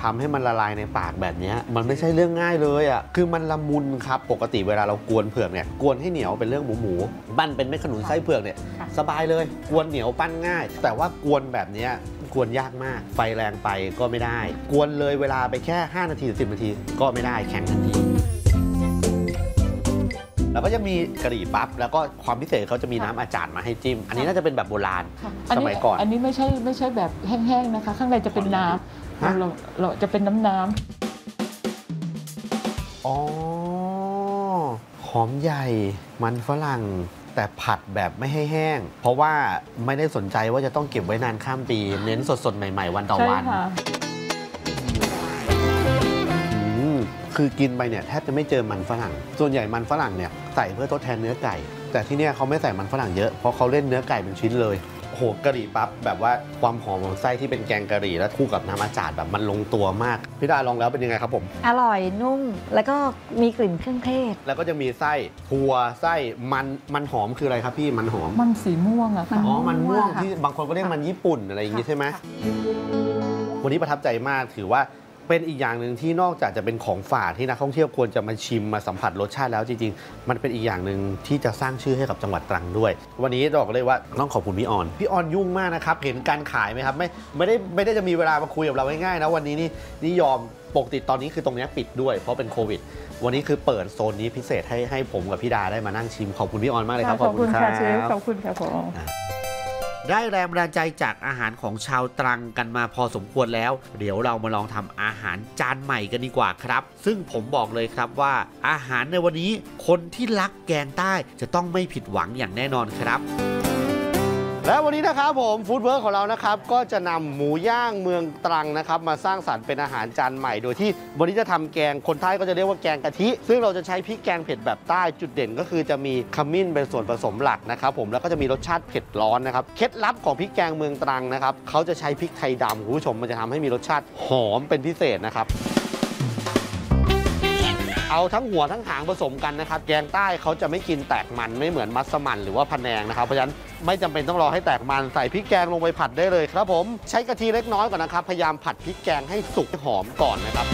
ทำให้มันละลายในปากแบบนี้มันไม่ใช่เรื่องง่ายเลยอ่ะคือมันละมุนครับปกติเวลาเรากวนเผือกเนี่ยกวนให้เหนียวเป็นเรื่องหมูปั้นเป็นเม็ดขนุนไส้เผือกเนี่ยสบายเลยกวนเหนียวปั้นง่ายแต่ว่ากวนแบบนี้กวนยากมากไฟแรงไปก็ไม่ได้กวนเลยเวลาไปแค่5 นาทีถึง 10 นาทีก็ไม่ได้แข็งทันทีแล้วก็จะมีกะหรี่ปั๊บแล้วก็ความพิเศษเขาจะมีน้ำอาจารย์มาให้จิ้มอันนี้น่าจะเป็นแบบโบราณสมัยก่อนอันนี้ไม่ใช่แบบแห้งๆนะคะข้างในจะเป็นน้ำเราจะเป็นน้ำอ๋อหอมใหญ่มันฝรั่งแต่ผัดแบบไม่ให้แห้งเพราะว่าไม่ได้สนใจว่าจะต้องเก็บไว้นานข้ามปีเน้นสดๆใหม่ๆวันต่อวันคือกินไปเนี่ยแทบจะไม่เจอมันฝรั่งส่วนใหญ่มันฝรั่งเนี่ยใส่เพื่อทดแทนเนื้อไก่แต่ที่นี่เขาไม่ใส่มันฝรั่งเยอะเพราะเขาเล่นเนื้อไก่เป็นชิ้นเลยโอ้โหกะหรี่ปั๊บแบบว่าความหอมของไส้ที่เป็นแกงกะหรี่แล้วคู่กับน้ำอาจารย์แบบมันลงตัวมากพี่ดาลองแล้วเป็นยังไงครับผมอร่อยนุ่มแล้วก็มีกลิ่นเครื่องเทศแล้วก็จะมีไส้ถั่วไส้มันหอมคืออะไรครับพี่มันหอมมันสีม่วงอะค่ะอ๋อมันม่วงที่บางคนก็เรียกมันญี่ปุ่นอะไรอย่างงี้ใช่ไหมวันนี้ประทับใจมากถือว่าเป็นอีกอย่างหนึ่งที่นอกจากจะเป็นของฝากที่นักท่องเที่ยวควรจะมาชิมมาสัมผัสรสชาติแล้วจริงๆมันเป็นอีกอย่างหนึ่งที่จะสร้างชื่อให้กับจังหวัดตรังด้วยวันนี้บอกเลยว่าต้องขอบคุณพี่ออนยุ่งมากนะครับเห็นการขายไหมครับไม่ได้จะมีเวลามาคุยกับเราง่ายๆนะวันนี้นี่ยอมปกติตอนนี้คือตรงนี้ปิดด้วยเพราะเป็นโควิดวันนี้คือเปิดโซนนี้พิเศษให้ผมกับพี่ดาได้มานั่งชิมขอบคุณพี่ออนมากเลยครับขอบคุณค่ะเชฟขอบคุณค่ะผมได้แรงบันดาลใจจากอาหารของชาวตรังกันมาพอสมควรแล้วเดี๋ยวเรามาลองทำอาหารจานใหม่กันดีกว่าครับซึ่งผมบอกเลยครับว่าอาหารในวันนี้คนที่รักแกงใต้จะต้องไม่ผิดหวังอย่างแน่นอนครับและวันนี้นะครับผมฟู้ดเวิร์คของเรานะครับก็จะนำหมูย่างเมืองตรังนะครับมาสร้างสรรค์เป็นอาหารจานใหม่โดยที่วันนี้จะทำแกงคนใต้ก็จะเรียกว่าแกงกะทิซึ่งเราจะใช้พริกแกงเผ็ดแบบใต้จุดเด่นก็คือจะมีขมิ้นเป็นส่วนผสมหลักนะครับผมแล้วก็จะมีรสชาติเผ็ดร้อนนะครับเคล็ดลับของพริกแกงเมืองตรังนะครับเขาจะใช้พริกไทยดำคุณผู้ชมมันจะทำให้มีรสชาติหอมเป็นพิเศษนะครับเอาทั้งหัวทั้งหางผสมกันนะครับแกงใต้เขาจะไม่กินแตกมันไม่เหมือนมัสมั่นหรือว่าพะแนงนะครับเพราะฉะนั้นไม่จำเป็นต้องรอให้แตกมันใส่พริกแกงลงไปผัดได้เลยครับผมใช้กะทิเล็กน้อยก่อนนะครับพยายามผัดพริกแกงให้สุกหอมก่อนนะครับ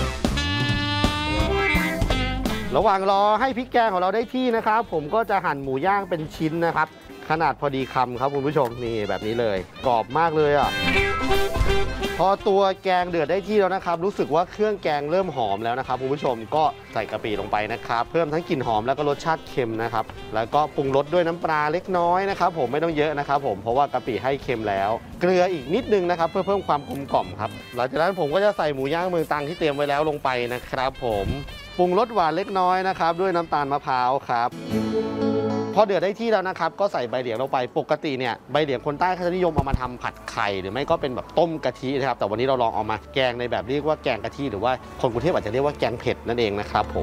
ระหว่างรอให้พริกแกงของเราได้ที่นะครับผมก็จะหั่นหมูย่างเป็นชิ้นนะครับขนาดพอดีคำครับคุณผู้ชมนี่แบบนี้เลยกรอบมากเลยอ่ะพอตัวแกงเดือดได้ที่แล้วนะครับรู้สึกว่าเครื่องแกงเริ่มหอมแล้วนะครับคุณผู้ชมก็ใส่กะปิลงไปนะครับเพิ่มทั้งกลิ่นหอมแล้วก็รสชาติเค็มนะครับแล้วก็ปรุงรสด้วยน้ำปลาเล็กน้อยนะครับผมไม่ต้องเยอะนะครับผมเพราะว่ากะปิให้เค็มแล้วเกลืออีกนิดนึงนะครับเพื่อเพิ่มความกลมกล่อมครับหลังจากนั้นผมก็จะใส่หมูย่างเมืองตรังที่เตรียมไว้แล้วลงไปนะครับผมปรุงรสหวานเล็กน้อยนะครับด้วยน้ำตาลมะพร้าวครับพอเดือดได้ที่แล้วนะครับก็ใส่ใบเหลียงลงไปปกติเนี่ยใบเหลียงคนใต้เขาจะนิยมเอามาทำผัดไข่หรือไม่ก็เป็นแบบต้มกะทินะครับแต่วันนี้เราลองเอามาแกงในแบบเรียกว่าแกงกะทิหรือว่าคนกรุงเทพอาจจะเรียกว่าแกงเผ็ดนั่นเองนะครับผม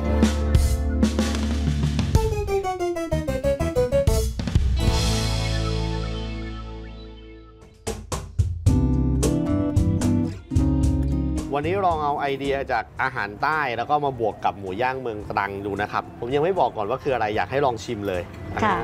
วันนี้ลองเอาไอเดียจากอาหารใต้แล้วก็มาบวกกับหมูย่างเมืองตรังดูนะครับผมยังไม่บอกก่อนว่าคืออะไรอยากให้ลองชิมเลยค่ะ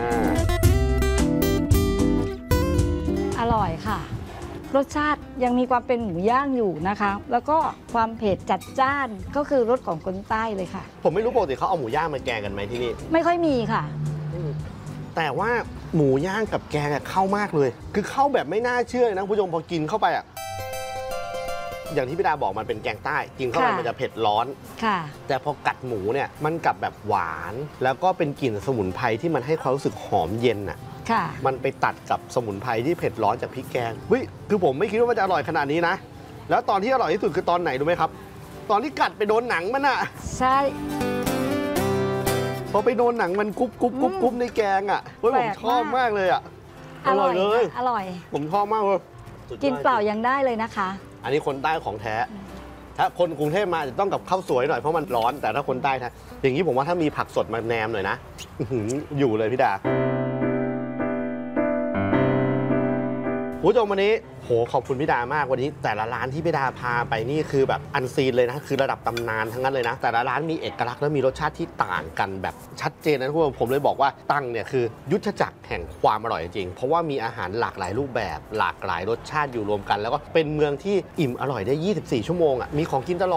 อร่อยค่ะรสชาติยังมีความเป็นหมูย่างอยู่นะคะแล้วก็ความเผ็ดจัดจ้านก็คือรสของคนใต้เลยค่ะผมไม่รู้ปกติเขาเอาหมูย่างมาแกงกันไหมที่นี่ไม่ค่อยมีค่ะแต่ว่าหมูย่างกับแกงเข้ามากเลยคือเข้าแบบไม่น่าเชื่อนะคุณผู้ชมพอกินเข้าไปอ่ะอย่างที่พี่ดาบอกมันเป็นแกงใต้กินเข้าไปมันจะเผ็ดร้อนค่ะแต่พอกัดหมูเนี่ยมันกลับแบบหวานแล้วก็เป็นกลิ่นสมุนไพรที่มันให้ความรู้สึกหอมเย็นอ่ะมันไปตัดกับสมุนไพรที่เผ็ดร้อนจากพริกแกงเฮ้ยคือผมไม่คิดว่ามันจะอร่อยขนาดนี้นะแล้วตอนที่อร่อยที่สุดคือตอนไหนรู้ไหมครับตอนที่กัดไปโดนหนังมันอ่ะใช่พอไปโดนหนังมันกรุบในแกงอ่ะเฮ้ยผมชอบมากเลยอ่ะอร่อยเลยอร่อยผมชอบมากเลยกินเปล่ายังได้เลยนะคะอันนี้คนใต้ของแท้ถ้าคนกรุงเทพมาจะต้องกับข้าวสวยหน่อยเพราะมันร้อนแต่ถ้าคนใต้แท้อย่างนี้ผมว่าถ้ามีผักสดมาแนมหน่อยนะอยู่เลยพี่ดาผู้ชมวันนี้โหขอบคุณพี่ดามากวันนี้แต่ละร้านที่พี่ดาพาไปนี่คือแบบอันซีนเลยนะคือระดับตำนานทั้งนั้นเลยนะแต่ละร้านมีเอกลักษณ์และมีรสชาติที่ต่างกันแบบชัดเจนนะทุกคนผมเลยบอกว่าตรังเนี่ยคือยุทธจักรแห่งความอร่อยจริงเพราะว่ามีอาหารหลากหลายรูปแบบหลากหลายรสชาติอยู่รวมกันแล้วก็เป็นเมืองที่อิ่มอร่อยได้24 ชั่วโมงอ่ะมีของกินตลอด